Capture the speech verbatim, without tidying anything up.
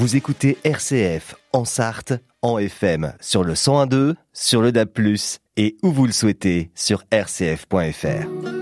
Vous écoutez R C F en Sarthe, en F M, sur le cent un virgule deux, sur le D A B plus, et où vous le souhaitez, sur r c f point f r.